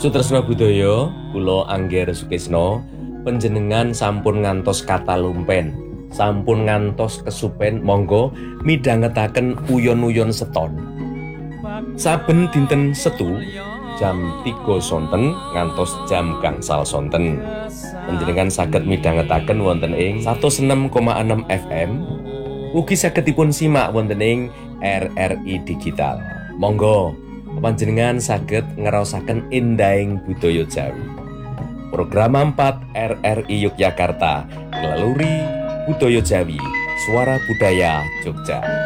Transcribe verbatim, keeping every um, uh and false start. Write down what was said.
Sutresna budaya, kula Angger Sukisno, panjenengan sampun ngantos kata lumpen, sampun ngantos kesupen, monggo midhangetaken uyon-uyon seton. Saben dinten Setu jam tiga sonten ngantos jam gangsal sonten. Panjenengan saged midhangetaken wonten ing seratus enam koma enam F M. Ugi saged dipun simak wonten ing R R I Digital. Monggo panjenengan saged ngraosaken indahing budaya Jawi. Program empat R R I Yogyakarta, Ngeleluri Budaya Jawi, Suara Budaya Jogja.